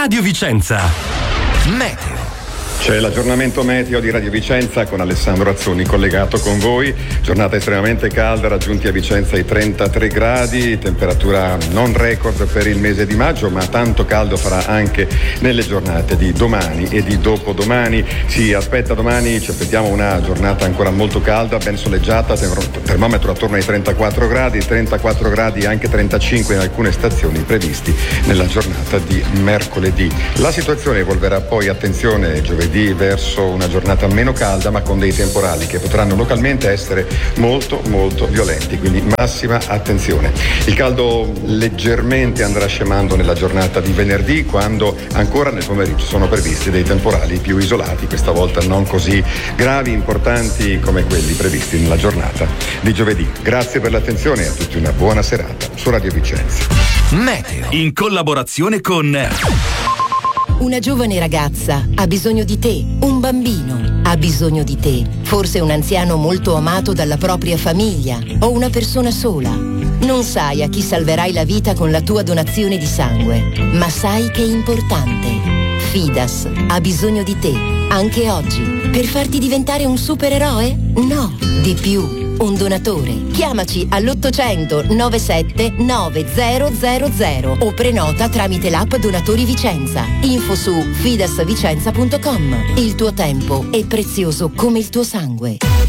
Radio Vicenza. Meteo. C'è l'aggiornamento meteo di Radio Vicenza con Alessandro Azzoni collegato con voi. Giornata estremamente calda, raggiunti a Vicenza i 33 gradi, temperatura non record per il mese di maggio, ma tanto caldo farà anche nelle giornate di domani e di dopodomani. Ci aspettiamo una giornata ancora molto calda, ben soleggiata, termometro attorno ai 34 gradi, anche 35 in alcune stazioni previsti nella giornata di mercoledì. La situazione evolverà poi, attenzione, giovedì verso una giornata meno calda ma con dei temporali che potranno localmente essere molto molto violenti, quindi massima attenzione. Il caldo leggermente andrà scemando nella giornata di venerdì, quando ancora nel pomeriggio sono previsti dei temporali più isolati, questa volta non così gravi, importanti come quelli previsti nella giornata di giovedì. Grazie per l'attenzione e a tutti una buona serata su Radio Vicenza. Meteo in collaborazione con Una giovane ragazza ha bisogno di te, un bambino ha bisogno di te, forse un anziano molto amato dalla propria famiglia o una persona sola. Non sai a chi salverai la vita con la tua donazione di sangue, ma sai che è importante. Fidas ha bisogno di te, anche oggi, per farti diventare un supereroe? No, di più. Un donatore. Chiamaci all'800 97 9000 o prenota tramite l'app Donatori Vicenza. Info su fidasvicenza.com. Il tuo tempo è prezioso come il tuo sangue.